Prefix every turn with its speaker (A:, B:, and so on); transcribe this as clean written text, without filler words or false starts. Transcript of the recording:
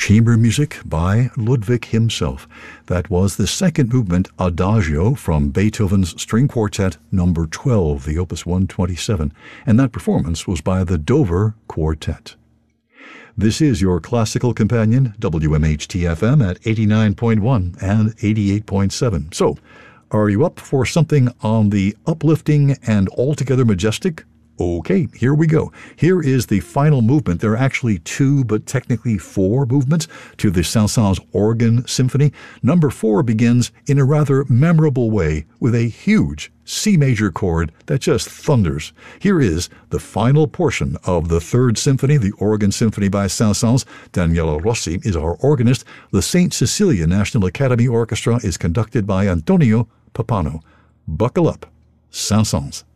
A: chamber music by Ludwig himself. That was the second movement, Adagio, from Beethoven's String Quartet No. 12, the Opus 127, and that performance was by the Dover Quartet. This is your classical companion, WMHT-FM at 89.1 and 88.7. So, are you up for something on the uplifting and altogether majestic? Okay, here we go. Here is the final movement. There are actually two, but technically four movements to the Saint-Saëns Organ Symphony. Number 4 begins in a rather memorable way with a huge C major chord that just thunders. Here is the final portion of the Third Symphony, the Organ Symphony by Saint-Saëns. Daniele Rossi is our organist. The St. Cecilia National Academy Orchestra is conducted by Antonio Pappano. Buckle up, Saint-Saëns.